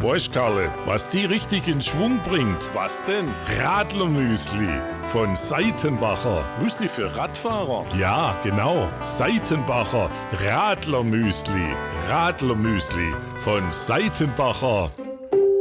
Weißt Karle, was die richtig in Schwung bringt? Was denn? Radlermüsli von Seitenbacher. Müsli für Radfahrer? Ja, genau. Seitenbacher Radlermüsli. Radlermüsli von Seitenbacher.